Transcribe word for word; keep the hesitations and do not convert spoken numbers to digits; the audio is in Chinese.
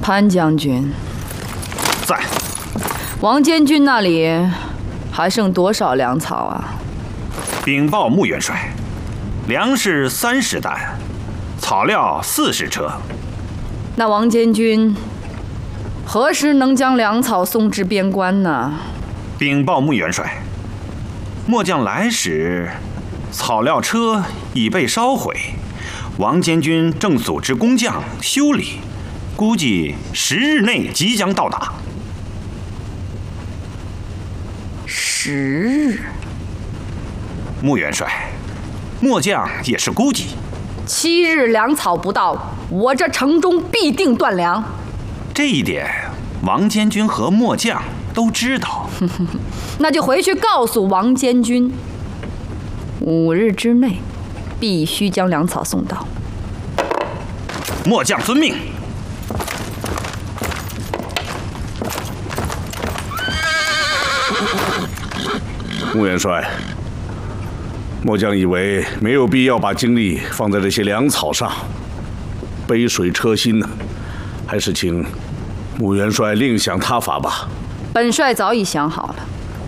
潘将军， 在。 王监军那里还剩多少粮草啊？ 禀报穆元帅，粮食三十担，草料四十车。 那王监军何时能将粮草送至边关呢？ 禀报穆元帅，末将来时，草料车已被烧毁，王监军正组织工匠修理，估计十日内即将到达。 十日？ 穆元帅，末将也是估计。 七日粮草不到，我这城中必定断粮。 这一点，王监军和末将都知道。 那就回去告诉王监军，五日之内必须将粮草送到。 末将遵命。 穆元帅，末将以为没有必要把精力放在这些粮草上，杯水车薪呢，还是请穆元帅另想他法吧。 本帅早已想好了。